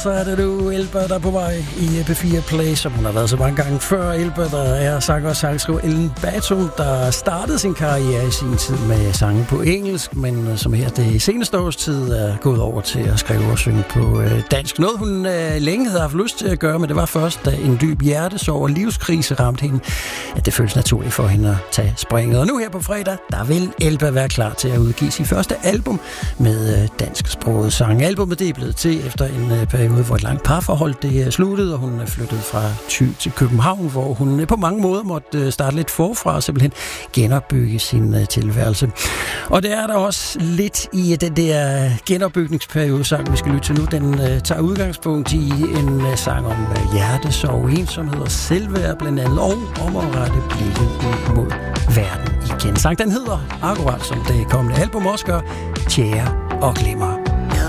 så er det nu Elbert, der er på vej i P4 Play, som hun har været så mange gange før. Elbert, der er sanger og sangskriver Ellen Batum, der startede sin karriere i sin tid med sange på engelsk, men som her det seneste års tid er gået over til at skrive og synge på dansk. Noget hun længe havde haft lyst til at gøre, men det var først, da en dyb hjertesorg og livskrise ramte hende, at det føles naturligt for hende at tage springet. Og nu her på fredag, der vil Elbert være klar til at udgive sit første album med dansksproget sang. Albummet det er blevet til efter en periode, hvor et langt parforhold det sluttede, og hun er flyttet fra Thy til København, hvor hun på mange måder måtte starte lidt forfra og simpelthen genopbygge sin tilværelse. Og det er der også lidt i den der genopbygningsperiode, sang vi skal lytte til nu. Den tager udgangspunkt i en sang om hjertesorg, ensomhed og selvværd blandt andet, og om at rette blikket ud mod verden igen. Sang den hedder, akkurat som det kommende album også gør, Tjære og glimmer.